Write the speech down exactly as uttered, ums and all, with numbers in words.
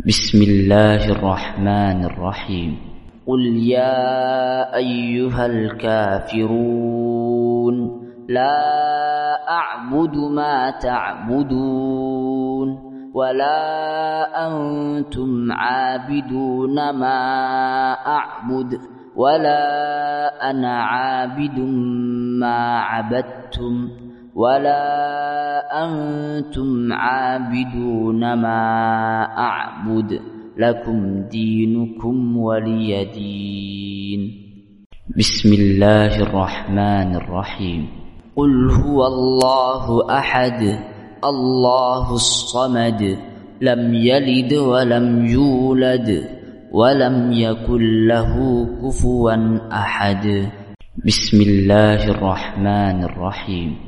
بسم الله الرحمن الرحيم. قل يا أيها الكافرون لا أعبد ما تعبدون ولا أنتم عابدون ما أعبد ولا أنا عابد ما عبدتم ولا أنتم عابدون ما أعبد لكم دينكم ولي دين. بسم الله الرحمن الرحيم. قل هو الله أحد الله الصمد لم يلد ولم يولد ولم يكن له كفوا أحد. بسم الله الرحمن الرحيم.